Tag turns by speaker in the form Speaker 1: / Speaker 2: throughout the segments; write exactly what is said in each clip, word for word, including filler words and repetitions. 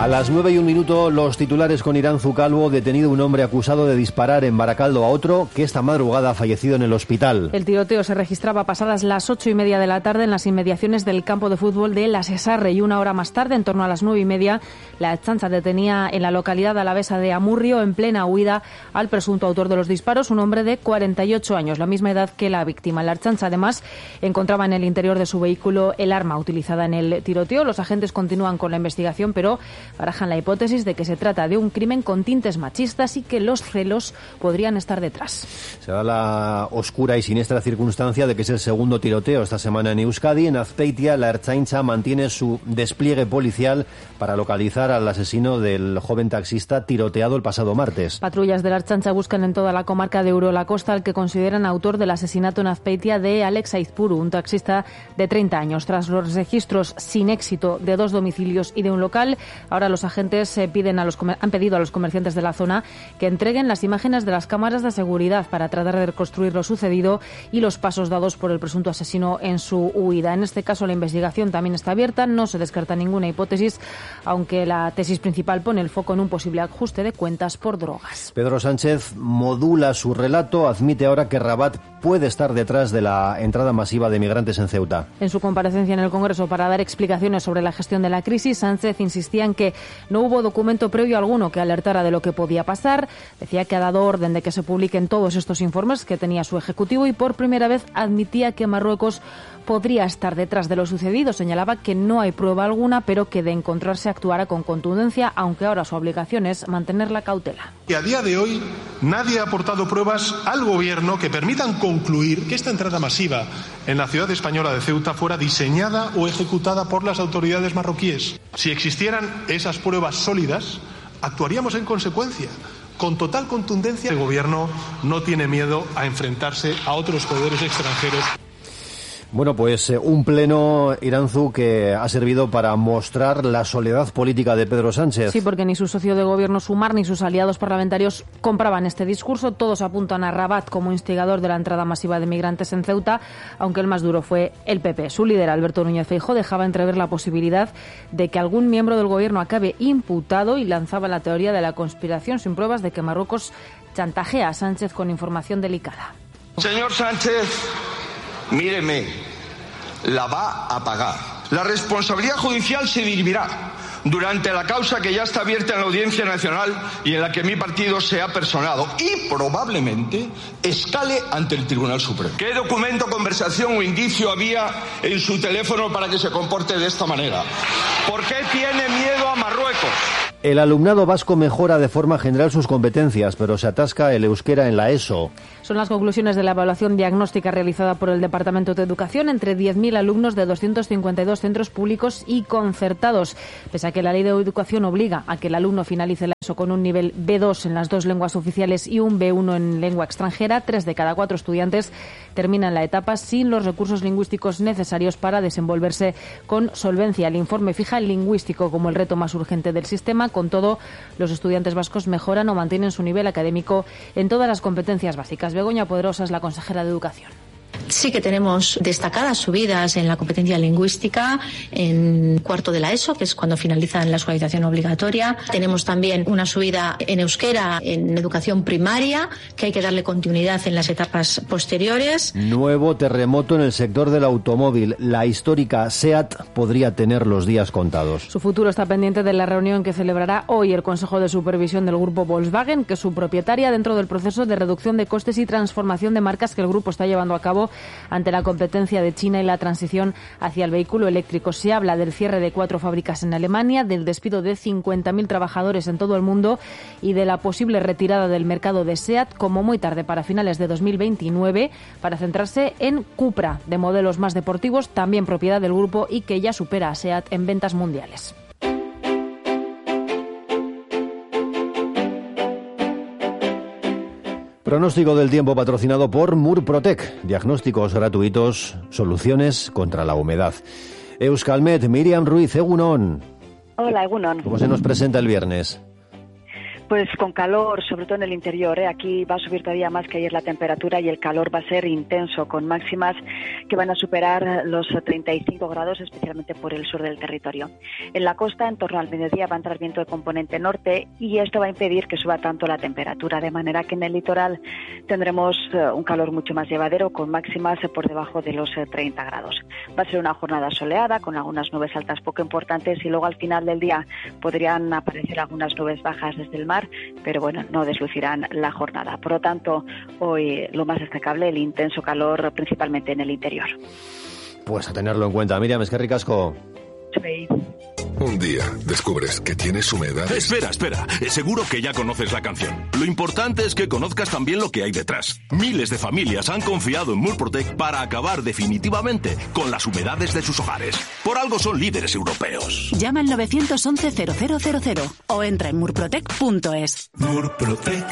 Speaker 1: A las nueve y un minuto, los titulares con Iranzu Calvo. Detenido un hombre acusado de disparar en Baracaldo a otro que esta madrugada ha fallecido en el hospital.
Speaker 2: El tiroteo se registraba pasadas las ocho y media de la tarde en las inmediaciones del campo de fútbol de La Sesarre, y una hora más tarde, en torno a las nueve y media, la Ertzaintza detenía en la localidad alavesa de Amurrio, en plena huida, al presunto autor de los disparos, un hombre de cuarenta y ocho años, la misma edad que la víctima. La Ertzaintza, además, encontraba en el interior de su vehículo el arma utilizada en el tiroteo. Los agentes continúan con la investigación, pero barajan la hipótesis de que se trata de un crimen con tintes machistas y que los celos podrían estar detrás.
Speaker 1: Se da la oscura y siniestra circunstancia de que es el segundo tiroteo esta semana en Euskadi. En Azpeitia, la Ertzaintza mantiene su despliegue policial para localizar al asesino del joven taxista tiroteado el pasado martes.
Speaker 2: Patrullas de la Ertzaintza buscan en toda la comarca de Urola Costa al que consideran autor del asesinato en Azpeitia de Alex Aizpuru, un taxista de treinta años. Tras los registros sin éxito de dos domicilios y de un local, ahora los agentes eh, piden a los han pedido a los comerciantes de la zona que entreguen las imágenes de las cámaras de seguridad para tratar de reconstruir lo sucedido y los pasos dados por el presunto asesino en su huida. En este caso, la investigación también está abierta, no se descarta ninguna hipótesis, aunque la tesis principal pone el foco en un posible ajuste de cuentas por drogas.
Speaker 1: Pedro Sánchez modula su relato, admite ahora que Rabat puede estar detrás de la entrada masiva de migrantes en Ceuta.
Speaker 2: En su comparecencia en el Congreso para dar explicaciones sobre la gestión de la crisis, Sánchez insistía en que no hubo documento previo alguno que alertara de lo que podía pasar. Decía que ha dado orden de que se publiquen todos estos informes que tenía su ejecutivo y por primera vez admitía que Marruecos podría estar detrás de lo sucedido. Señalaba que no hay prueba alguna, pero que de encontrarse actuará con contundencia, aunque ahora su obligación es mantener la cautela.
Speaker 3: Y a día de hoy nadie ha aportado pruebas al Gobierno que permitan concluir que esta entrada masiva en la ciudad española de Ceuta fuera diseñada o ejecutada por las autoridades marroquíes. Si existieran esas pruebas sólidas, actuaríamos en consecuencia. Con total contundencia, el Gobierno no tiene miedo a enfrentarse a otros poderes extranjeros.
Speaker 1: Bueno, pues eh, un pleno, Iranzu, que ha servido para mostrar la soledad política de Pedro Sánchez.
Speaker 2: Sí, porque ni su socio de gobierno Sumar ni sus aliados parlamentarios compraban este discurso. Todos apuntan a Rabat como instigador de la entrada masiva de migrantes en Ceuta, aunque el más duro fue el P P. Su líder, Alberto Núñez Feijóo, dejaba entrever la posibilidad de que algún miembro del gobierno acabe imputado y lanzaba la teoría de la conspiración sin pruebas de que Marruecos chantajea a Sánchez con información delicada.
Speaker 4: Señor Sánchez, míreme, la va a pagar. La responsabilidad judicial se dirimirá durante la causa que ya está abierta en la Audiencia Nacional y en la que mi partido se ha personado y probablemente escale ante el Tribunal Supremo. ¿Qué documento, conversación o indicio había en su teléfono para que se comporte de esta manera? ¿Por qué tiene miedo a Marruecos?
Speaker 1: El alumnado vasco mejora de forma general sus competencias, pero se atasca el euskera en la ESO.
Speaker 2: Son las conclusiones de la evaluación diagnóstica realizada por el Departamento de Educación entre diez mil alumnos de doscientos cincuenta y dos centros públicos y concertados. Pese a que la Ley de Educación obliga a que el alumno finalice la ESO con un nivel B dos en las dos lenguas oficiales y un B uno en lengua extranjera, tres de cada cuatro estudiantes terminan la etapa sin los recursos lingüísticos necesarios para desenvolverse con solvencia. El informe fija el lingüístico como el reto más urgente del sistema. Con todo, los estudiantes vascos mejoran o mantienen su nivel académico en todas las competencias básicas. Begoña Poderosa es la consejera de Educación.
Speaker 5: Sí que tenemos destacadas subidas en la competencia lingüística en cuarto de la ESO, que es cuando finaliza la escolarización obligatoria. Tenemos también una subida en euskera en educación primaria, que hay que darle continuidad en las etapas posteriores.
Speaker 1: Nuevo terremoto en el sector del automóvil. La histórica SEAT podría tener los días contados.
Speaker 2: Su futuro está pendiente de la reunión que celebrará hoy el Consejo de Supervisión del grupo Volkswagen, que es su propietaria, dentro del proceso de reducción de costes y transformación de marcas que el grupo está llevando a cabo ante la competencia de China y la transición hacia el vehículo eléctrico. Se habla del cierre de cuatro fábricas en Alemania, del despido de cincuenta mil trabajadores en todo el mundo y de la posible retirada del mercado de SEAT como muy tarde para finales de dos mil veintinueve para centrarse en Cupra, de modelos más deportivos, también propiedad del grupo y que ya supera a SEAT en ventas mundiales.
Speaker 1: Pronóstico del tiempo patrocinado por Murprotec. Diagnósticos gratuitos, soluciones contra la humedad. Euskalmet, Miriam Ruiz, Egunon.
Speaker 6: Hola, Egunon.
Speaker 1: ¿Cómo se nos presenta el viernes?
Speaker 6: Pues con calor, sobre todo en el interior, ¿eh? Aquí va a subir todavía más que ayer la temperatura y el calor va a ser intenso, con máximas que van a superar los treinta y cinco grados, especialmente por el sur del territorio. En la costa, en torno al mediodía, va a entrar viento de componente norte y esto va a impedir que suba tanto la temperatura, de manera que en el litoral tendremos un calor mucho más llevadero, con máximas por debajo de los treinta grados. Va a ser una jornada soleada, con algunas nubes altas poco importantes, y luego al final del día podrían aparecer algunas nubes bajas desde el mar, pero bueno, no deslucirán la jornada. Por lo tanto, hoy lo más destacable, el intenso calor, principalmente en el interior.
Speaker 1: Pues a tenerlo en cuenta. Miriam, es que ricasco.
Speaker 6: Sí.
Speaker 7: Un día descubres que tienes humedad.
Speaker 8: Espera, espera. Seguro que ya conoces la canción. Lo importante es que conozcas también lo que hay detrás. Miles de familias han confiado en Murprotec para acabar definitivamente con las humedades de sus hogares. Por algo son líderes europeos.
Speaker 9: Llama al nueve once cero cero cero cero o entra en murprotec punto es.
Speaker 8: Murprotec.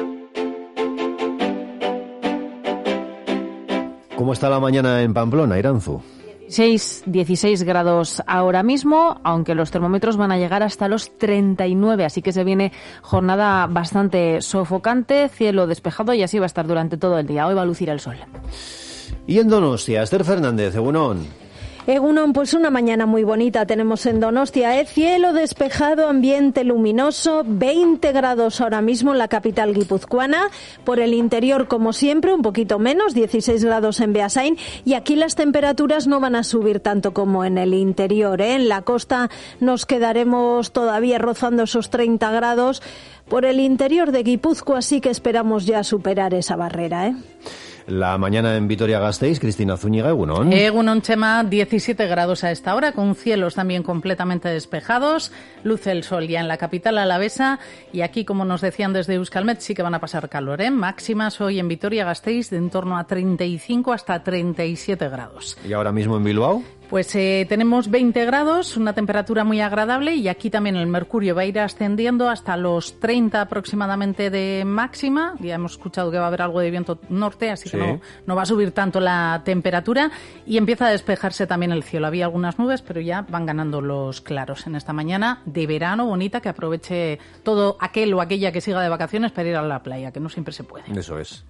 Speaker 1: ¿Cómo está la mañana en Pamplona, Iranzu?
Speaker 2: dieciséis grados ahora mismo, aunque los termómetros van a llegar hasta los treinta y nueve, así que se viene jornada bastante sofocante, cielo despejado, y así va a estar durante todo el día. Hoy va a lucir el sol.
Speaker 1: Y en Donostia, Esther Fernández, Egunon.
Speaker 10: Egunon, pues una mañana muy bonita tenemos en Donostia, ¿eh? Cielo despejado, ambiente luminoso, veinte grados ahora mismo en la capital guipuzcoana, por el interior como siempre un poquito menos, dieciséis grados en Beasain, y aquí las temperaturas no van a subir tanto como en el interior, ¿eh? En la costa nos quedaremos todavía rozando esos treinta grados, por el interior de Guipúzcoa sí que esperamos ya superar esa barrera, ¿eh?
Speaker 1: La mañana en Vitoria-Gasteiz, Cristina Zúñiga, Egunon.
Speaker 11: Egunon, Chema, diecisiete grados a esta hora, con cielos también completamente despejados. Luce el sol ya en la capital alavesa, y aquí, como nos decían desde Euskalmet, sí que van a pasar calor, ¿eh? Máximas hoy en Vitoria-Gasteiz de en torno a treinta y cinco hasta treinta y siete grados.
Speaker 1: ¿Y ahora mismo en Bilbao?
Speaker 11: Pues eh, tenemos veinte grados, una temperatura muy agradable, y aquí también el mercurio va a ir ascendiendo hasta los treinta aproximadamente de máxima. Ya hemos escuchado que va a haber algo de viento norte, así que sí. no, no va a subir tanto la temperatura, y empieza a despejarse también el cielo. Había algunas nubes, pero ya van ganando los claros en esta mañana de verano bonita, que aproveche todo aquel o aquella que siga de vacaciones para ir a la playa, que no siempre se puede.
Speaker 1: Eso es.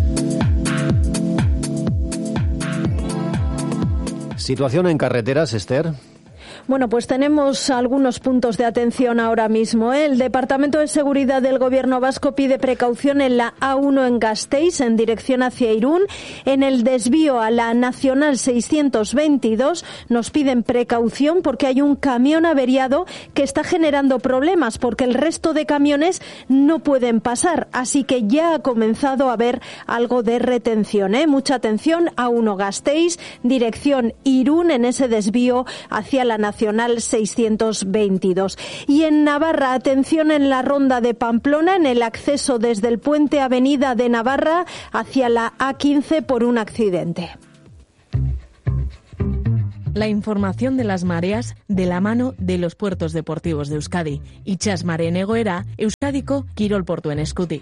Speaker 1: Situación en carreteras, Esther.
Speaker 10: Bueno, pues tenemos algunos puntos de atención ahora mismo, ¿eh? El Departamento de Seguridad del Gobierno vasco pide precaución en la A uno en Gasteiz, en dirección hacia Irún. En el desvío a la Nacional seiscientos veintidós nos piden precaución porque hay un camión averiado que está generando problemas, porque el resto de camiones no pueden pasar. Así que ya ha comenzado a haber algo de retención, ¿eh? Mucha atención, A uno Gasteiz, dirección Irún, en ese desvío hacia la Nacional seiscientos veintidós. Y en Navarra, atención en la ronda de Pamplona, en el acceso desde el puente Avenida de Navarra hacia la A quince por un accidente.
Speaker 12: La información de las mareas de la mano de los puertos deportivos de Euskadi. Itxas mareen egoera, Euskadiko kirol portuen eskutik.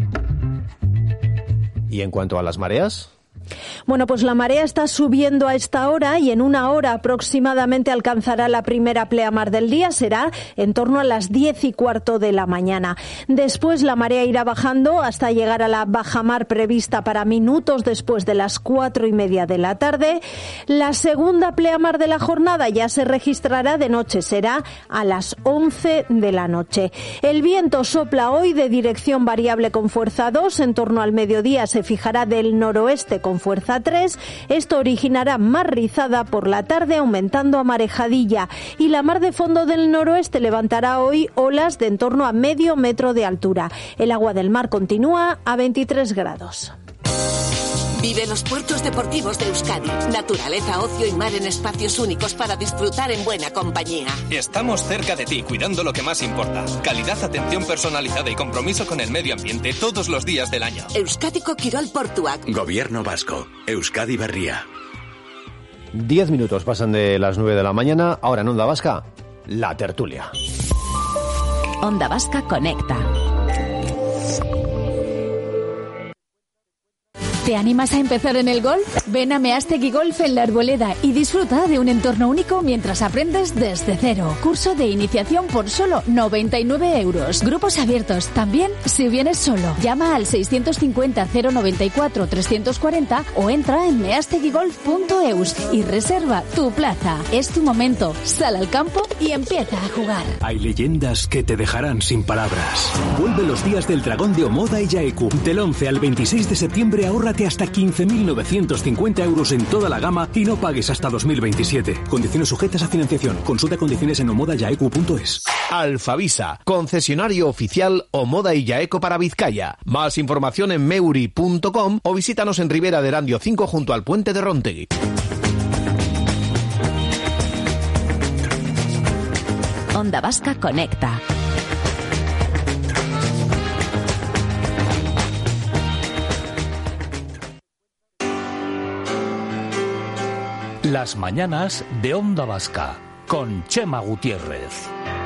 Speaker 1: ¿Y en cuanto a las mareas?
Speaker 10: Bueno, pues la marea está subiendo a esta hora y en una hora aproximadamente alcanzará la primera pleamar del día. Será en torno a las diez y cuarto de la mañana. Después la marea irá bajando hasta llegar a la bajamar prevista para minutos después de las cuatro y media de la tarde. La segunda pleamar de la jornada ya se registrará de noche. Será a las once de la noche. El viento sopla hoy de dirección variable con fuerza dos. En torno al mediodía se fijará del noroeste con fuerza tres, esto originará mar rizada por la tarde, aumentando a marejadilla, y la mar de fondo del noroeste levantará hoy olas de en torno a medio metro de altura. El agua del mar continúa a veintitrés grados.
Speaker 13: Vive los puertos deportivos de Euskadi. Naturaleza, ocio y mar en espacios únicos para disfrutar en buena compañía.
Speaker 14: Estamos cerca de ti, cuidando lo que más importa. Calidad, atención personalizada y compromiso con el medio ambiente todos los días del año.
Speaker 13: Euskadiko Kirol Portuak.
Speaker 15: Gobierno vasco. Euskadi Berria.
Speaker 1: Diez minutos pasan de las nueve de la mañana. Ahora en Onda Vasca, la tertulia.
Speaker 9: Onda Vasca conecta.
Speaker 16: ¿Te animas a empezar en el golf? Ven a Meastegui Golf en La Arboleda y disfruta de un entorno único mientras aprendes desde cero. Curso de iniciación por solo noventa y nueve euros. Grupos abiertos también si vienes solo. Llama al seiscientos cincuenta cero noventa y cuatro trescientos cuarenta o entra en measteguigolf punto eus y reserva tu plaza. Es tu momento. Sal al campo y empieza a jugar.
Speaker 17: Hay leyendas que te dejarán sin palabras. Vuelve los días del dragón de Omoda y Yaeku. Del once al veintiséis de septiembre ahórrate hasta quince mil novecientos cincuenta euros en toda la gama y no pagues hasta dos mil veintisiete. Condiciones sujetas a financiación. Consulta condiciones en omoda yaeku punto es.
Speaker 18: Alfavisa, concesionario oficial Omoda y Yaeco para Vizcaya. Más información en meuri punto com o visítanos en Ribera de Erandio cinco junto al puente de Rontegui.
Speaker 9: Onda Vasca Conecta.
Speaker 19: Las mañanas de Onda Vasca con Chema Gutiérrez.